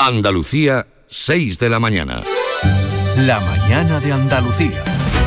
Andalucía, 6 de la mañana. La mañana de Andalucía.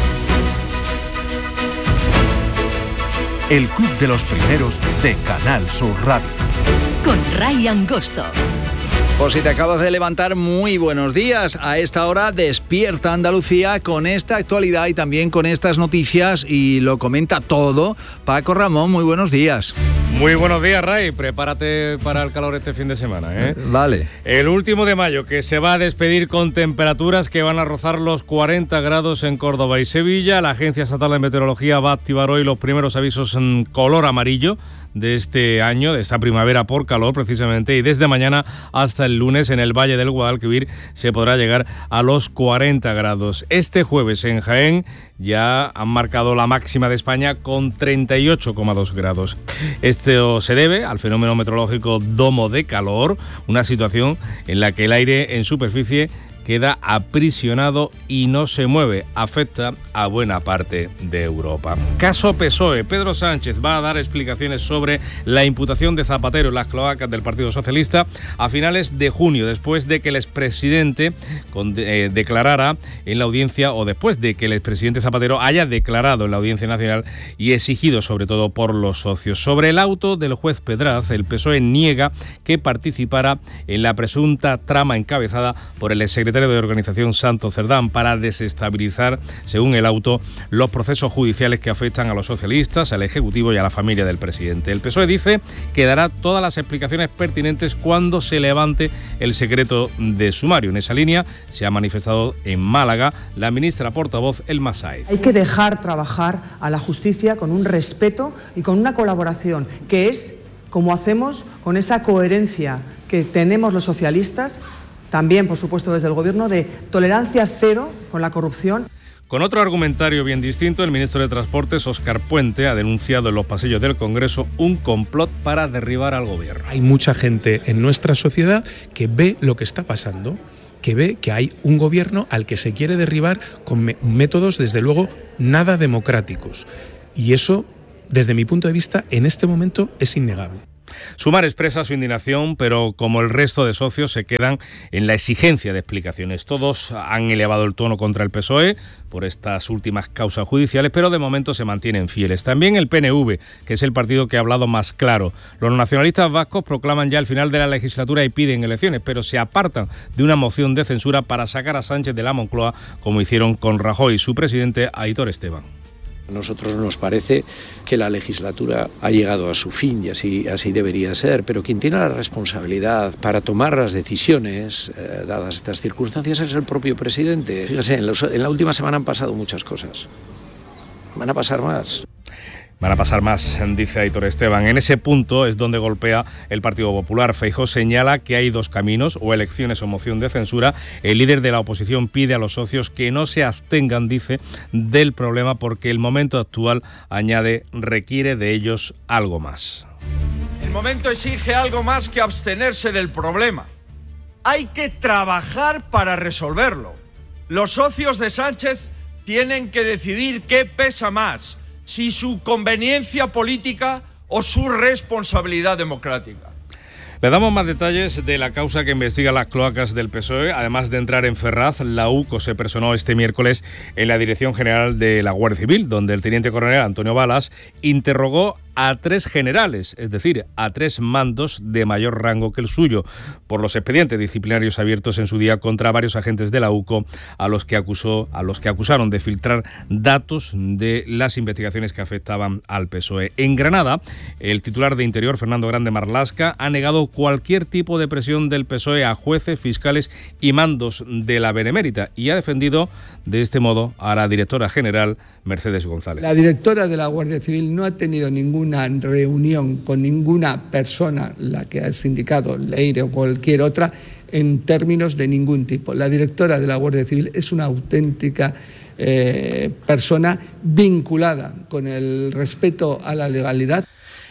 El club de los primeros de Canal Sur Radio. Con Ray Angosto. Pues si te acabas de levantar, muy buenos días. A esta hora despierta Andalucía con esta actualidad y también con estas noticias, y lo comenta todo Paco Ramón. Muy buenos días. Muy buenos días, Ray. Prepárate para el calor este fin de semana, ¿eh? Vale. El último de mayo, que se va a despedir con temperaturas que van a rozar los 40 grados en Córdoba y Sevilla. La Agencia Estatal de Meteorología va a activar hoy los primeros avisos en color amarillo de este año, de esta primavera por calor precisamente, y desde mañana hasta el lunes en el Valle del Guadalquivir se podrá llegar a los 40 grados. Este jueves en Jaén ya han marcado la máxima de España con 38,2 grados. Esto se debe al fenómeno meteorológico domo de calor, una situación en la que el aire en superficie queda aprisionado y no se mueve. Afecta a buena parte de Europa. Caso PSOE. Pedro Sánchez va a dar explicaciones sobre la imputación de Zapatero en las cloacas del Partido Socialista a finales de junio, después de que el expresidente declarara en la audiencia, o después de que el expresidente Zapatero haya declarado en la Audiencia Nacional y exigido sobre todo por los socios. Sobre el auto del juez Pedraz, el PSOE niega que participara en la presunta trama encabezada por el exsecretario de Organización Santos Cerdán para desestabilizar, según el auto, los procesos judiciales que afectan a los socialistas, al Ejecutivo y a la familia del presidente. El PSOE dice que dará todas las explicaciones pertinentes cuando se levante el secreto de sumario. En esa línea se ha manifestado en Málaga la ministra portavoz Elma Sáez. Hay que dejar trabajar a la justicia con un respeto y con una colaboración, que es como hacemos con esa coherencia que tenemos los socialistas, también, por supuesto, desde el Gobierno, de tolerancia cero con la corrupción. Con otro argumentario bien distinto, el ministro de Transportes, Óscar Puente, ha denunciado en los pasillos del Congreso un complot para derribar al Gobierno. Hay mucha gente en nuestra sociedad que ve lo que está pasando, que ve que hay un Gobierno al que se quiere derribar con métodos, desde luego, nada democráticos. Y eso, desde mi punto de vista, en este momento es innegable. Sumar expresa su indignación, pero como el resto de socios se quedan en la exigencia de explicaciones. Todos han elevado el tono contra el PSOE por estas últimas causas judiciales, pero de momento se mantienen fieles. También el PNV, que es el partido que ha hablado más claro. Los nacionalistas vascos proclaman ya el final de la legislatura y piden elecciones, pero se apartan de una moción de censura para sacar a Sánchez de la Moncloa, como hicieron con Rajoy y su presidente Aitor Esteban. A nosotros nos parece que la legislatura ha llegado a su fin y así debería ser, pero quien tiene la responsabilidad para tomar las decisiones, dadas estas circunstancias, es el propio presidente. Fíjese, en la última semana han pasado muchas cosas. Van a pasar más. Van a pasar más, dice Aitor Esteban. En ese punto es donde golpea el Partido Popular. Feijóo señala que hay dos caminos, o elecciones o moción de censura. El líder de la oposición pide a los socios que no se abstengan, dice, del problema, porque el momento actual, añade, requiere de ellos algo más. El momento exige algo más que abstenerse del problema. Hay que trabajar para resolverlo. Los socios de Sánchez tienen que decidir qué pesa más, si su conveniencia política o su responsabilidad democrática. Le damos más detalles de la causa que investiga las cloacas del PSOE. Además de entrar en Ferraz, la UCO se personó este miércoles en la Dirección General de la Guardia Civil, donde el teniente coronel Antonio Balas interrogó a 3 generales, es decir, a 3 mandos de mayor rango que el suyo, por los expedientes disciplinarios abiertos en su día contra varios agentes de la UCO a los que acusaron de filtrar datos de las investigaciones que afectaban al PSOE. En Granada, el titular de Interior, Fernando Grande Marlasca, ha negado cualquier tipo de presión del PSOE a jueces, fiscales y mandos de la Benemérita, y ha defendido de este modo a la directora general Mercedes González. La directora de la Guardia Civil no ha tenido ninguna reunión con ninguna persona, la que ha sindicado Leire o cualquier otra, en términos de ningún tipo. La directora de la Guardia Civil es una auténtica persona vinculada con el respeto a la legalidad.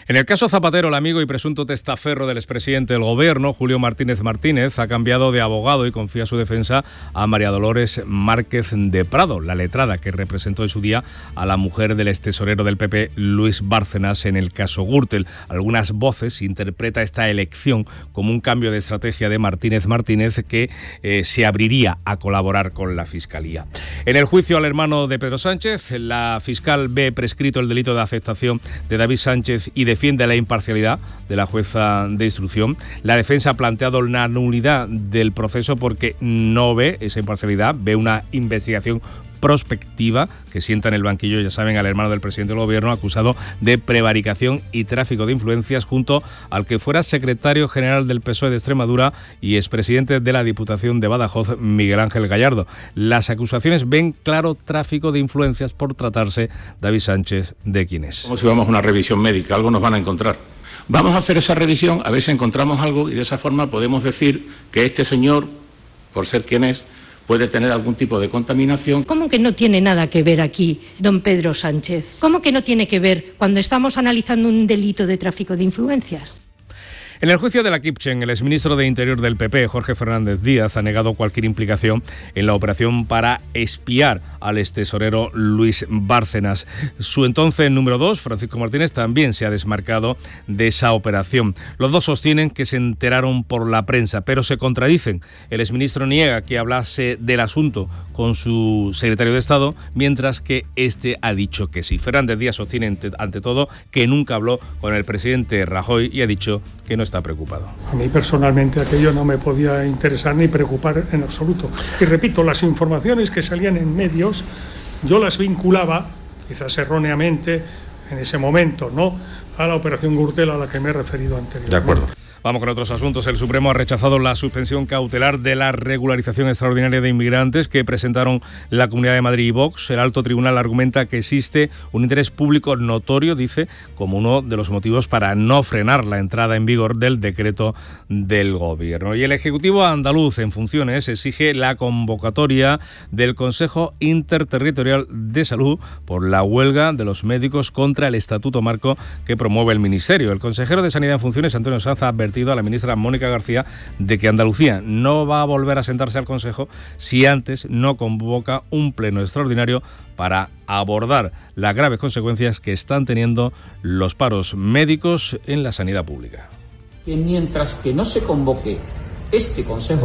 En el caso Zapatero, el amigo y presunto testaferro del expresidente del Gobierno, Julio Martínez Martínez, ha cambiado de abogado y confía su defensa a María Dolores Márquez de Prado, la letrada que representó en su día a la mujer del extesorero del PP, Luis Bárcenas, en el caso Gürtel. Algunas voces interpreta esta elección como un cambio de estrategia de Martínez que se abriría a colaborar con la Fiscalía. En el juicio al hermano de Pedro Sánchez, la fiscal ve prescrito el delito de aceptación de David Sánchez y defiende la imparcialidad de la jueza de instrucción. La defensa ha planteado la nulidad del proceso porque no ve esa imparcialidad, ve una investigación prospectiva que sienta en el banquillo, ya saben, al hermano del presidente del Gobierno acusado de prevaricación y tráfico de influencias junto al que fuera secretario general del PSOE de Extremadura y expresidente de la Diputación de Badajoz, Miguel Ángel Gallardo. Las acusaciones ven claro tráfico de influencias por tratarse, David Sánchez, de quién es. Como si vamos a una revisión médica, algo nos van a encontrar. Vamos a hacer esa revisión, a ver si encontramos algo y de esa forma podemos decir que este señor, por ser quien es, puede tener algún tipo de contaminación. ¿Cómo que no tiene nada que ver aquí, don Pedro Sánchez? ¿Cómo que no tiene que ver cuando estamos analizando un delito de tráfico de influencias? En el juicio de la Kipchen, el exministro de Interior del PP, Jorge Fernández Díaz, ha negado cualquier implicación en la operación para espiar al extesorero Luis Bárcenas. Su entonces número 2, Francisco Martínez, también se ha desmarcado de esa operación. Los dos sostienen que se enteraron por la prensa, pero se contradicen. El exministro niega que hablase del asunto con su secretario de Estado, mientras que este ha dicho que sí. Fernández Díaz sostiene, ante todo, que nunca habló con el presidente Rajoy y ha dicho que no está preocupado. A mí personalmente aquello no me podía interesar ni preocupar en absoluto. Y repito, las informaciones que salían en medios, yo las vinculaba, quizás erróneamente, en ese momento, ¿no?, a la operación Gürtel a la que me he referido anteriormente. De acuerdo. Vamos con otros asuntos. El Supremo ha rechazado la suspensión cautelar de la regularización extraordinaria de inmigrantes que presentaron la Comunidad de Madrid y Vox. El alto tribunal argumenta que existe un interés público notorio, dice, como uno de los motivos para no frenar la entrada en vigor del decreto del Gobierno. Y el Ejecutivo andaluz en funciones exige la convocatoria del Consejo Interterritorial de Salud por la huelga de los médicos contra el Estatuto Marco que promueve el Ministerio. El consejero de Sanidad en funciones, Antonio Sanz, ha advertido a la ministra Mónica García de que Andalucía no va a volver a sentarse al Consejo si antes no convoca un pleno extraordinario para abordar las graves consecuencias que están teniendo los paros médicos en la sanidad pública. Que mientras que no se convoque este Consejo